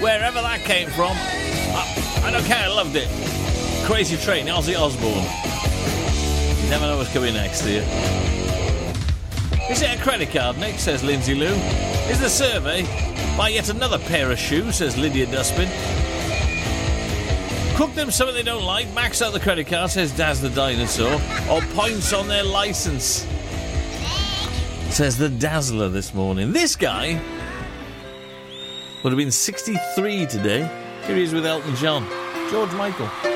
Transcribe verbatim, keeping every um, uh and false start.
Wherever that came from, I, I don't care, I loved it. Crazy Train, Ozzy Osbourne. You never know what's coming next, do you? Is it a credit card, Nick, says Lindsay Lou. Is the survey buy yet another pair of shoes, says Lydia Dustbin. Cook them something they don't like, max out the credit card, says Daz the Dinosaur. Or points on their licence, says the Dazzler this morning. This guy would have been sixty-three today. Here he is with Elton John. George Michael.